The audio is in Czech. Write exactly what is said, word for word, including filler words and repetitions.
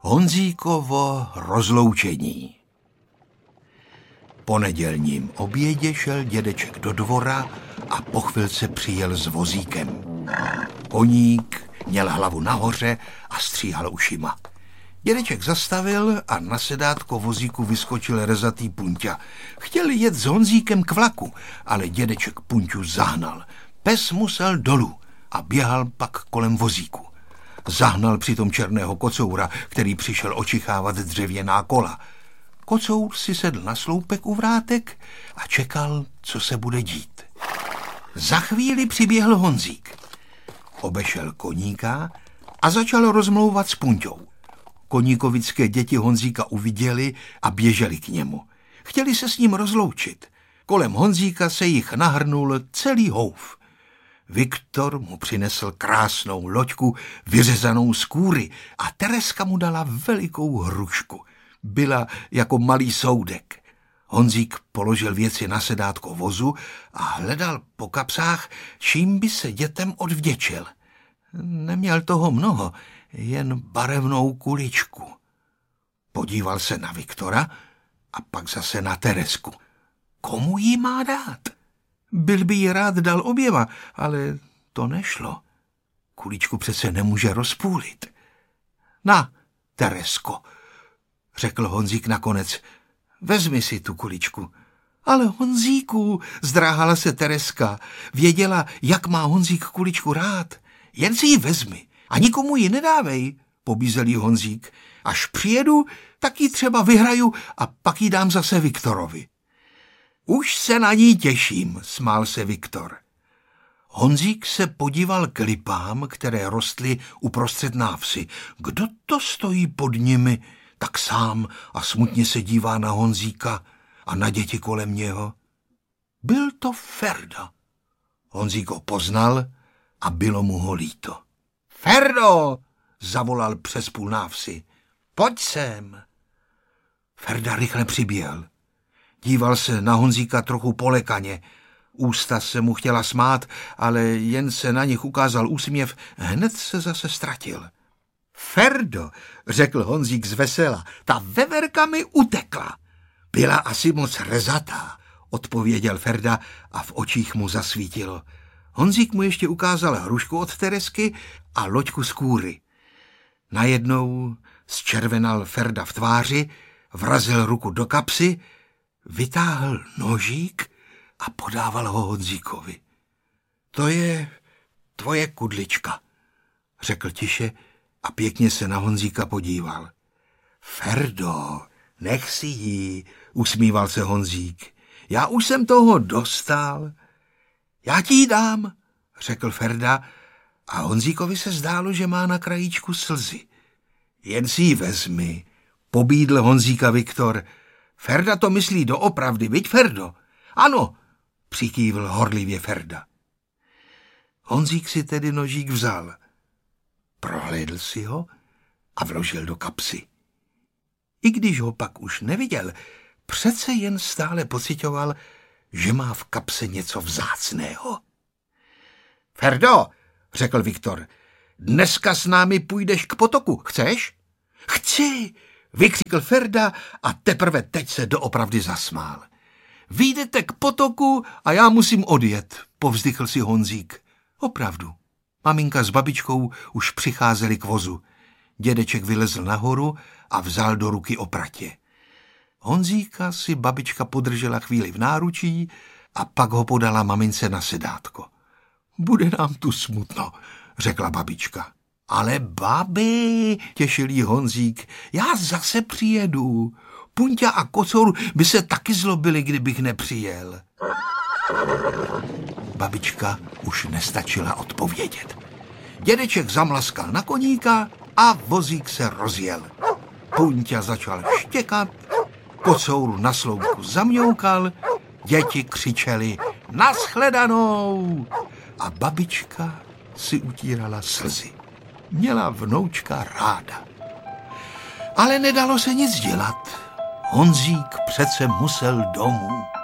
Honzíkovo rozloučení. Po nedělním obědě šel dědeček do dvora a po chvilce přijel s vozíkem. Koník měl hlavu nahoře a stříhal ušima. Dědeček zastavil a na sedátko vozíku vyskočil rezatý Punťa. Chtěl jet s Honzíkem k vlaku, ale dědeček Punťu zahnal. Pes musel dolů a běhal pak kolem vozíku. Zahnal přitom černého kocoura, který přišel očichávat dřevěná kola. Kocour si sedl na sloupek u vrátek a čekal, co se bude dít. Za chvíli přiběhl Honzík. Obešel Koníka a začal rozmlouvat s Punťou. Koníkovické děti Honzíka uviděli a běželi k němu. Chtěli se s ním rozloučit. Kolem Honzíka se jich nahrnul celý houf. Viktor mu přinesl krásnou loďku vyřezanou z kůry a Tereska mu dala velikou hrušku. Byla jako malý soudek. Honzík položil věci na sedátko vozu a hledal po kapsách, čím by se dětem odvděčil. Neměl toho mnoho, jen barevnou kuličku. Podíval se na Viktora a pak zase na Teresku. Komu jí má dát? Byl by jí rád dal oběma, ale to nešlo. Kuličku přece nemůže rozpůlit. Na, Teresko, řekl Honzík nakonec, vezmi si tu kuličku. Ale Honzíku, zdráhala se Tereska, věděla, jak má Honzík kuličku rád. Jen si ji vezmi a nikomu ji nedávej, pobízel jí Honzík. Až přijedu, tak ji třeba vyhraju a pak ji dám zase Viktorovi. Už se na ní těším, smál se Viktor. Honzík se podíval k lipám, které rostly uprostřed návsi. Kdo to stojí pod nimi, tak sám a smutně se dívá na Honzíka a na děti kolem něho? Byl to Ferda. Honzík ho poznal a bylo mu ho líto. Ferdo, zavolal přes půl návsi. Pojď sem. Ferda rychle přiběhl. Díval se na Honzíka trochu polekaně. Ústa se mu chtěla smát, ale jen se na nich ukázal úsměv, hned se zase ztratil. Ferdo, řekl Honzík zvesela, ta veverka mi utekla. Byla asi moc rezatá, odpověděl Ferda a v očích mu zasvítilo. Honzík mu ještě ukázal hrušku od Teresky a loďku z kůry. Najednou zčervenal Ferda v tváři, vrazil ruku do kapsy, vytáhl nožík a podával ho Honzíkovi. To je tvoje kudlička, řekl tiše a pěkně se na Honzíka podíval. Ferdo, nech si ji, usmíval se Honzík. Já už jsem toho dostal. Já ti ji dám, řekl Ferda a Honzíkovi se zdálo, že má na krajíčku slzy. Jen si ji vezmi, pobídl Honzíka Viktor. Ferda to myslí doopravdy, viď, Ferdo? Ano, přikývl horlivě Ferda. Honzík si tedy nožík vzal. Prohlédl si ho a vložil do kapsy. I když ho pak už neviděl, přece jen stále pociťoval, že má v kapse něco vzácného. Ferdo, řekl Viktor, dneska s námi půjdeš k potoku, chceš? Chci, vykřikl Ferda a teprve teď se doopravdy zasmál. Vyjdete k potoku a já musím odjet, povzdychl si Honzík. Opravdu. Maminka s babičkou už přicházeli k vozu. Dědeček vylezl nahoru a vzal do ruky opratě. Honzíka si babička podržela chvíli v náručí a pak ho podala mamince na sedátko. Bude nám tu smutno, řekla babička. Ale babi, těšil jí Honzík, já zase přijedu. Punťa a Kocour by se taky zlobili, kdybych nepřijel. Babička už nestačila odpovědět. Dědeček zamlaskal na Koníka a vozík se rozjel. Punťa začal štěkat, Kocour na sloupku zamňoukal, děti křičeli nashledanou a babička si utírala slzy. Měla vnoučka ráda. Ale nedalo se nic dělat. Honzík přece musel domů.